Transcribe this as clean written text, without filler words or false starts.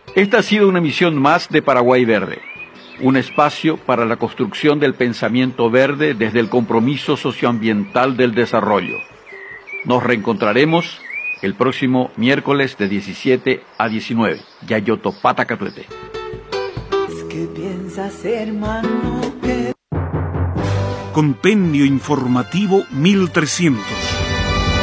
Esta ha sido una emisión más de Paraguay Verde, un espacio para la construcción del pensamiento verde desde el compromiso socioambiental del desarrollo. Nos reencontraremos el próximo miércoles de 17 a 19. Yayotopata Catuete. ¿Qué piensas, hermano? Compendio Informativo 1300.